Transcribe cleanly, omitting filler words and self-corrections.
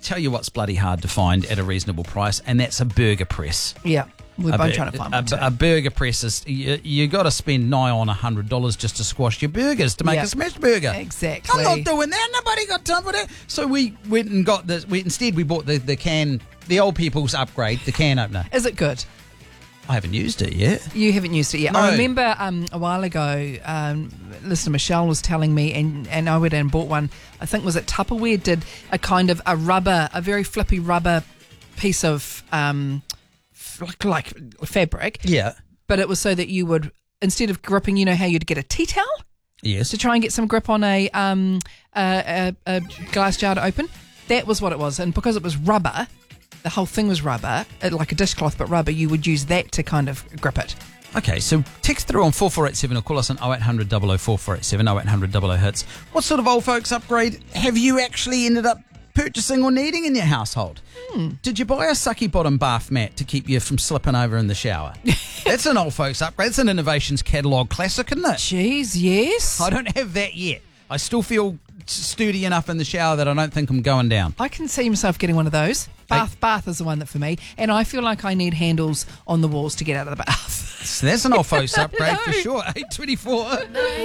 tell you what's bloody hard to find at a reasonable price, and that's a burger press. Yeah. We're both trying to find one too. A burger press is, you got to spend nigh on $100 just to squash your burgers to make a smashed burger. Exactly. I'm not doing that. Nobody got time for that. So we went and got this. Instead, we bought the can, the old people's upgrade, the can opener. Is it good? I haven't used it yet. You haven't used it yet. No. I remember a while ago, listener Michelle was telling me, and I went and bought one. I think was it Tupperware did a kind of a very flippy rubber piece of like fabric. Yeah. But it was so that you would, instead of gripping, you know how you'd get a tea towel Yes. to try and get some grip on a glass jar to open. That was what it was, and because it was rubber. The whole thing was rubber, like a dishcloth but rubber. You would use that to kind of grip it. Okay, so text through on 4487 or call us on 0800 00 4487, 0800 00 hits. What sort of old folks upgrade have you actually ended up purchasing or needing in your household? Did you buy a sucky bottom bath mat to keep you from slipping over in the shower? That's an old folks upgrade. It's an Innovations catalogue classic, isn't it? Jeez, yes. I don't have that yet. I still feel sturdy enough in the shower that I don't think I'm going down. I can see myself getting one of those. Bath is the one that for me. And I feel like I need handles on the walls to get out of the bath. So that's an old folks upgrade for sure. 824.